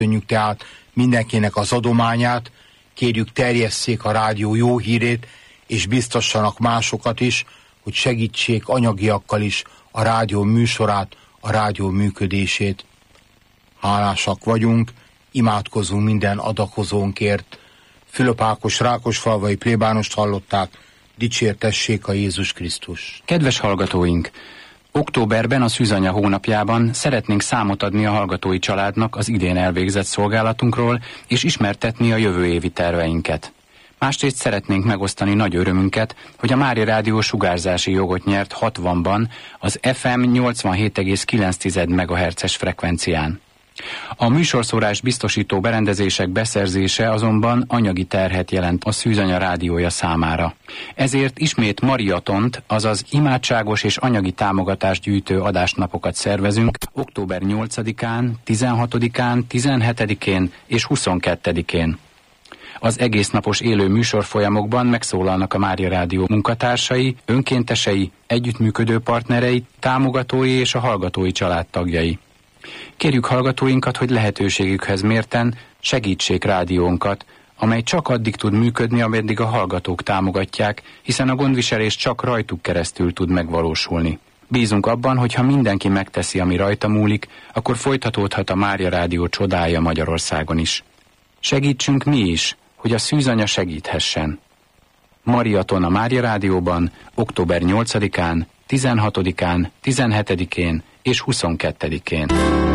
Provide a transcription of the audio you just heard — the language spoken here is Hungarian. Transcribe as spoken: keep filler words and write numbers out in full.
Köszönjük tehát mindenkinek az adományát, kérjük terjesszék a rádió jó hírét, és biztassanak másokat is, hogy segítsék anyagiakkal is a rádió műsorát, a rádió működését. Hálásak vagyunk, imádkozunk minden adakozónkért. Fülöp Ákos rákosfalvai plébánost hallották, dicsértessék a Jézus Krisztus. Kedves hallgatóink! Októberben, a Szűzanya hónapjában szeretnénk számot adni a hallgatói családnak az idén elvégzett szolgálatunkról, és ismertetni a jövő évi terveinket. Másrészt szeretnénk megosztani nagy örömünket, hogy a Mária Rádió sugárzási jogot nyert hatvanban az ef em nyolcvanhét egész kilenc megahertzes frekvencián. A műsorszórás biztosító berendezések beszerzése azonban anyagi terhet jelent a Szűzanya rádiója számára. Ezért ismét mariatont, azaz imádságos és anyagi támogatást gyűjtő adásnapokat szervezünk október nyolcadikán, tizenhatodikán, tizenhetedikén és huszonkettedikén. Az egésznapos élő műsorfolyamokban megszólalnak a Mária Rádió munkatársai, önkéntesei, együttműködő partnerei, támogatói és a hallgatói családtagjai. Kérjük hallgatóinkat, hogy lehetőségükhez mérten segítsék rádiónkat, amely csak addig tud működni, ameddig a hallgatók támogatják, hiszen a gondviselés csak rajtuk keresztül tud megvalósulni. Bízunk abban, hogy ha mindenki megteszi, ami rajta múlik, akkor folytatódhat a Mária Rádió csodája Magyarországon is. Segítsünk mi is, hogy a Szűzanya segíthessen. Mariaton a Mária Rádióban október nyolcadikán, tizenhatodikán, tizenhetedikén és huszonkettedikén.